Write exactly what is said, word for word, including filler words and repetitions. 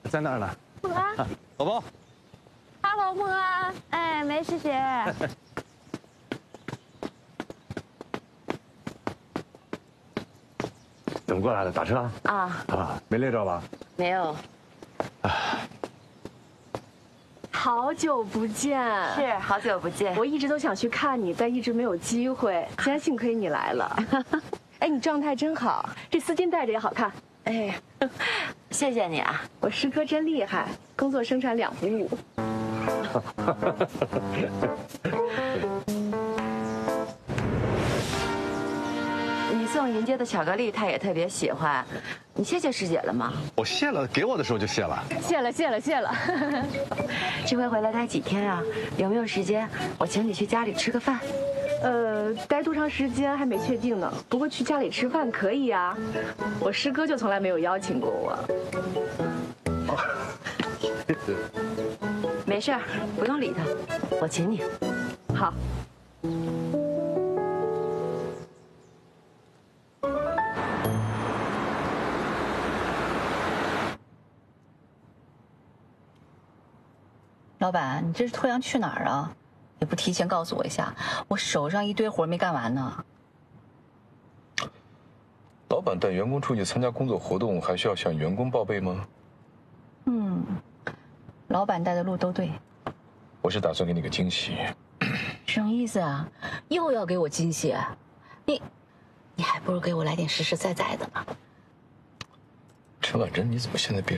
在那儿呢。 梦安， 宝宝。 Hello， 梦安。哎，没事姐。 怎么过来的？打车？ 啊啊，没累着吧？ 没有。 好久不见， 是好久不见。 我一直都想去看你，但一直没有机会。今天幸亏你来了。哎，你状态真好，这丝巾戴着也好看。 哎，谢谢你啊！ 我师哥真厉害，工作生产两不误。 你送银街的巧克力，他也特别喜欢。你谢谢师姐了吗？ 我谢了，给我的时候就谢了。 谢了，谢了，谢了。 这回回来待几天啊？有没有时间？我请你去家里吃个饭。 呃，待多长时间还没确定呢。不过去家里吃饭可以啊，我师哥就从来没有邀请过我。 没事儿，不用理他，我请你。 好。 老板，你这是拖羊去哪儿啊？也不提前告诉我一下，我手上一堆活没干完呢。 老板带员工出去参加工作活动，还需要向员工报备吗？ 嗯，老板带的路都对。 我是打算给你个惊喜。 什么意思啊？又要给我惊喜？你，你还不如给我来点实实在在的呢。 陈婉珍，你怎么现在变？